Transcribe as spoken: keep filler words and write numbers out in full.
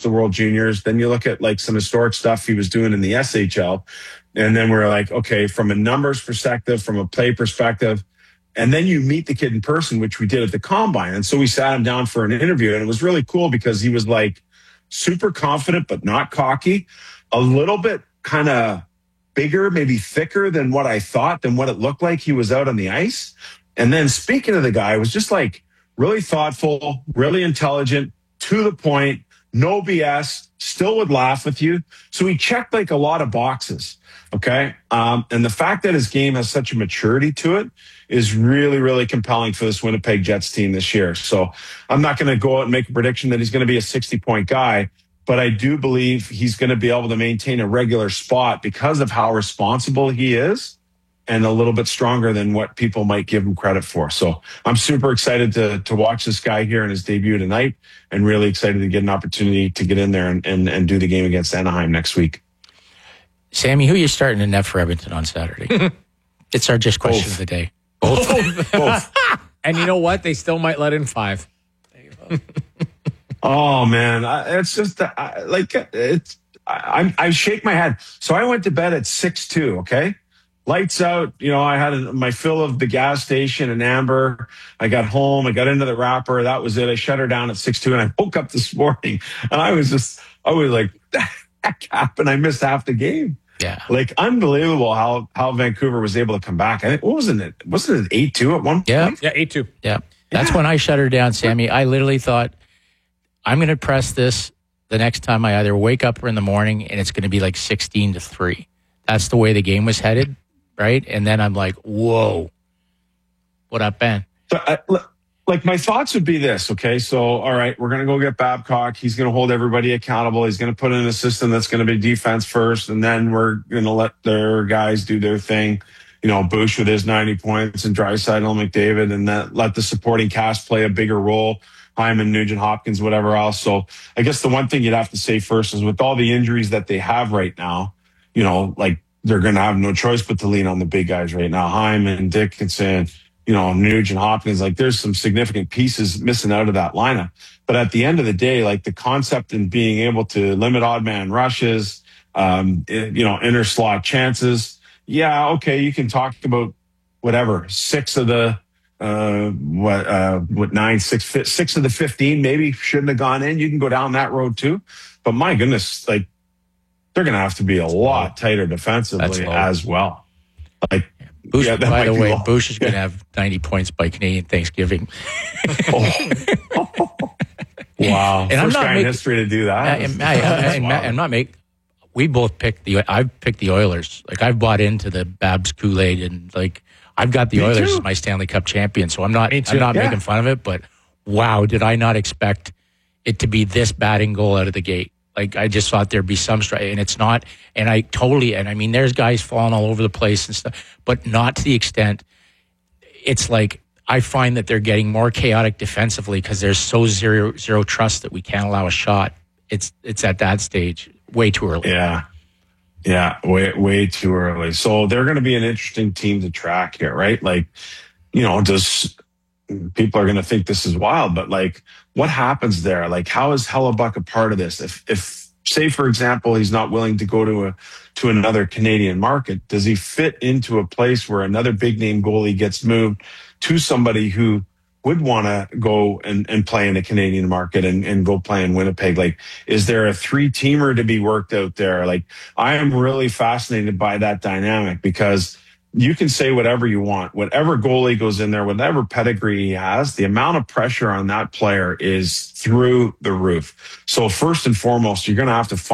the World Juniors. Then you look at like some historic stuff he was doing in the S H L. And then we're like, okay, from a numbers perspective, from a play perspective, and then you meet the kid in person, which we did at the Combine. And so we sat him down for an interview, and it was really cool because he was like super confident, but not cocky, a little bit kind of bigger, maybe thicker than what I thought, than what it looked like he was out on the ice. And then speaking of the guy, was just like really thoughtful, really intelligent, to the point, no B S, still would laugh with you. So he checked like a lot of boxes. Okay. Um, and the fact that his game has such a maturity to it is really, really compelling for this Winnipeg Jets team this year. So I'm not going to go out and make a prediction that he's going to be a sixty point guy, but I do believe he's going to be able to maintain a regular spot because of how responsible he is and a little bit stronger than what people might give him credit for. So I'm super excited to to watch this guy here in his debut tonight, and really excited to get an opportunity to get in there and, and, and do the game against Anaheim next week. Sammy, who are you starting in net for Edmonton on Saturday? It's our just question Both. of the day. Both. Both. And you know what? They still might let in five. There you go. Oh man, I, it's just I, like it's. I, I shake my head. So I went to bed at six two. Okay, lights out. You know, I had a, my fill of the gas station in Amber. I got home. I got into the wrapper. That was it. I shut her down at six two, and I woke up this morning, and I was just, I was like, that happened. I missed half the game. Yeah, like unbelievable how how Vancouver was able to come back. I think what wasn't it? Wasn't it eight two at one point? Yeah, yeah, eight two. Yeah, that's yeah. when I shut her down, Sammy. I literally thought, I'm going to press this the next time I either wake up or in the morning, and it's going to be like sixteen to three. That's the way the game was headed, right? And then I'm like, whoa. What up, Ben? So, uh, like, my thoughts would be this, okay? So, all right, we're going to go get Babcock. He's going to hold everybody accountable. He's going to put in a system that's going to be defense first, and then we're going to let their guys do their thing. You know, Bush with his ninety points, and Draisaitl and McDavid, and that let the supporting cast play a bigger role. Hyman, Nugent Hopkins, whatever else. So I guess the one thing you'd have to say first is with all the injuries that they have right now, you know, like they're going to have no choice but to lean on the big guys right now. Hyman, Dickinson, you know, Nugent Hopkins, like there's some significant pieces missing out of that lineup. But at the end of the day, like the concept in being able to limit odd man rushes, um, you know, inner slot chances. Yeah. Okay. You can talk about whatever, six of the, Uh, what, uh, what nine, six, six of the fifteen maybe shouldn't have gone in. You can go down that road too. But my goodness, like they're going to have to be a lot tighter defensively as well. Like, Bush, yeah, by the way, low. Bush is going to have ninety points by Canadian Thanksgiving. oh. Wow. And First I'm not guy making, in history to do that. I, and, I, and, and not make, we both picked the, I've picked the Oilers. Like I've bought into the Babs Kool-Aid, and like, I've got the Me Oilers too. as my Stanley Cup champion, so I'm not I'm not Yeah. making fun of it, but wow, did I not expect it to be this batting goal out of the gate? Like I just thought there'd be some strike, and it's not. And I totally, and I mean, there's guys falling all over the place and stuff, but not to the extent. It's like I find that they're getting more chaotic defensively because there's so zero zero trust that we can't allow a shot. It's it's at that stage way too early. Yeah. Yeah, way way too early. So they're going to be an interesting team to track here, right? Like, you know, does people are going to think this is wild, but like, what happens there? Like, how is Hellebuck a part of this? If, if say, for example, he's not willing to go to a to another Canadian market, does he fit into a place where another big name goalie gets moved to somebody who would want to go and, and play in the Canadian market and, and go play in Winnipeg? Like, is there a three-teamer to be worked out there? Like, I am really fascinated by that dynamic because you can say whatever you want. Whatever goalie goes in there, whatever pedigree he has, the amount of pressure on that player is through the roof. So first and foremost, you're going to have to find